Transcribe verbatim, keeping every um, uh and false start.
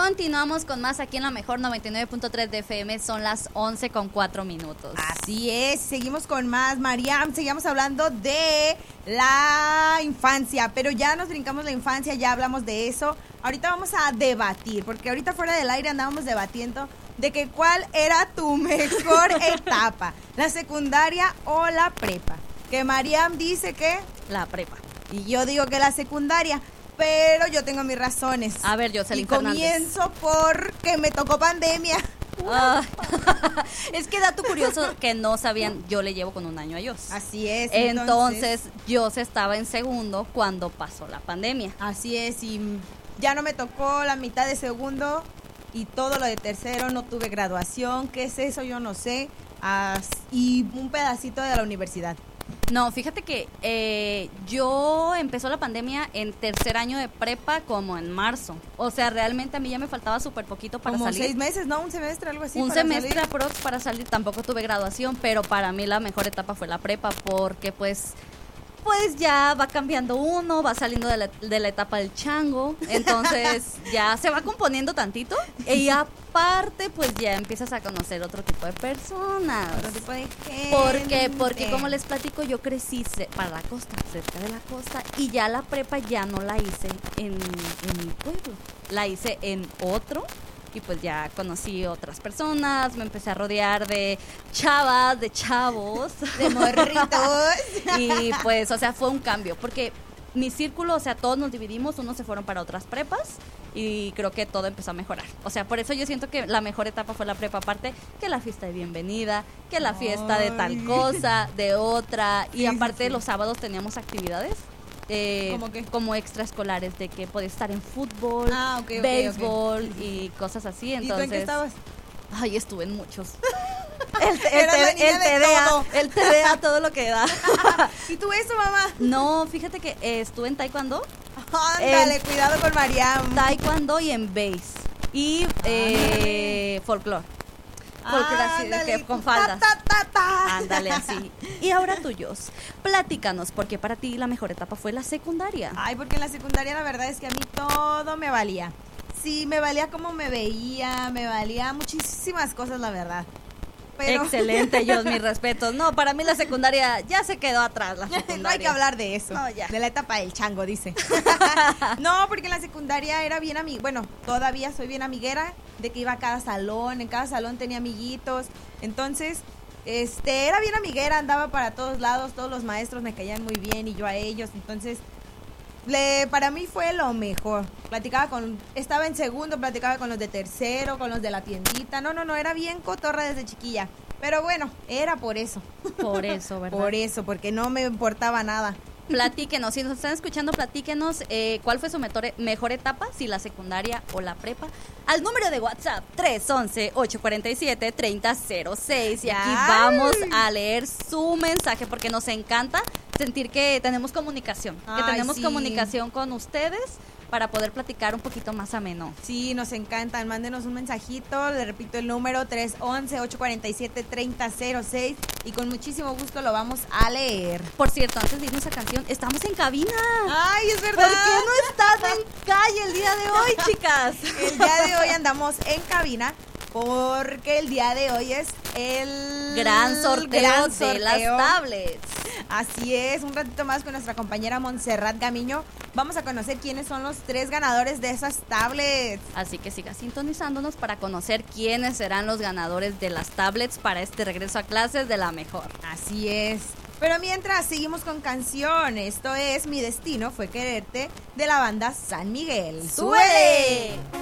continuamos con más aquí en la mejor noventa y nueve punto tres de F M. Son las once con cuatro minutos. Así es, seguimos con más, Mariam. Seguimos hablando de la infancia, pero ya nos brincamos la infancia, ya hablamos de eso. Ahorita vamos a debatir, porque ahorita fuera del aire andábamos debatiendo de que cuál era tu mejor etapa, la secundaria o la prepa. Que Mariam dice que la prepa. Y yo digo que la secundaria, pero yo tengo mis razones. A ver, Jocelyn Y Fernández. comienzo porque me tocó pandemia. Ah, es que dato curioso que no sabían, yo le llevo con un año a Jos. Así es. Entonces, Jos estaba en segundo cuando pasó la pandemia. Así es, y ya no me tocó la mitad de segundo y todo lo de tercero, no tuve graduación, ¿qué es eso? Yo no sé. As- y un pedacito de la universidad. No, fíjate que eh, yo empezó la pandemia en tercer año de prepa como en marzo. O sea, realmente a mí ya me faltaba súper poquito para Como salir. seis meses, ¿no? Un semestre, algo así. Un para semestre salir. aprox para salir, tampoco tuve graduación, pero para mí la mejor etapa fue la prepa porque pues pues ya va cambiando uno, va saliendo de la, de la etapa del chango, entonces ya se va componiendo tantito y aparte pues ya empiezas a conocer otro tipo de personas. Otro tipo de gente. Porque, porque como les platico, yo crecí ce- para la costa, cerca de la costa, y ya la prepa ya no la hice en, en mi pueblo, la hice en otro, y pues ya conocí otras personas, me empecé a rodear de chavas, de chavos, De morritos. y pues, o sea, fue un cambio, porque mi círculo, o sea, todos nos dividimos, unos se fueron para otras prepas, y creo que todo empezó a mejorar. O sea, por eso yo siento que la mejor etapa fue la prepa, aparte que la fiesta de bienvenida, que la fiesta de tal Ay. cosa, de otra, y Sí, sí, aparte sí. los sábados teníamos actividades. Eh, ¿Cómo qué? como extraescolares, de que podías estar en fútbol, Ah, ok, ok, béisbol y cosas así. Entonces, ¿Y tú en qué estabas? Ay, estuve en muchos. El, el, Eras la T- niña el de T D A, todo. el T D A, todo lo que da. ¿Y tú eso, mamá? No, fíjate que eh, estuve en taekwondo, Ándale, El- cuidado con Mariam. taekwondo y en base y eh, folclore. Folclore así de Ándale, que con ta, faldas. ta, ta, ta. Ándale así. Y ahora tuyos, platícanos, porque para ti la mejor etapa fue la secundaria. Ay, porque en la secundaria la verdad es que a mí todo me valía. Sí, me valía cómo me veía, me valía muchísimas cosas, la verdad. Pero Excelente, yo mis respetos. No, para mí la secundaria ya se quedó atrás, la secundaria. no hay que hablar de eso. No, ya. De la etapa del chango, dice. No, porque en la secundaria era bien ami, bueno, todavía soy bien amiguera, de que iba a cada salón, en cada salón tenía amiguitos. Entonces, este, era bien amiguera, andaba para todos lados, todos los maestros me caían muy bien y yo a ellos. Entonces, le, para mí fue lo mejor. Platicaba con, estaba en segundo, platicaba con los de tercero, con los de la tiendita. No, no, no, era bien cotorra desde chiquilla. Pero bueno, era por eso. Por eso, ¿verdad? Por eso, porque no me importaba nada. Platíquenos, si nos están escuchando, platíquenos eh, cuál fue su metore- mejor etapa, si la secundaria o la prepa, al número de WhatsApp tres once, ocho cuarenta y siete, treinta cero seis. Y aquí Ay. vamos a leer su mensaje porque nos encanta sentir que tenemos comunicación, que Ay, tenemos sí. comunicación con ustedes para poder platicar un poquito más ameno. Sí, nos encantan. Mándenos un mensajito. Le repito el número tres once, ocho cuarenta y siete, treinta cero seis. Y con muchísimo gusto lo vamos a leer. Por cierto, antes de irnos a canción, estamos en cabina. Ay, es ¿Por verdad. qué no estás en calle el día de hoy, chicas? El día de hoy andamos en cabina porque el día de hoy es el Gran sorteo gran de las sorteo. tablets. Así es, un ratito más con nuestra compañera Montserrat Gamiño. Vamos a conocer quiénes son los tres ganadores de esas tablets. Así que siga sintonizándonos para conocer quiénes serán los ganadores de las tablets para este regreso a clases de la mejor. Así es. Pero mientras seguimos con canción, esto es Mi Destino Fue Quererte de la banda San Miguel. ¡Súbele!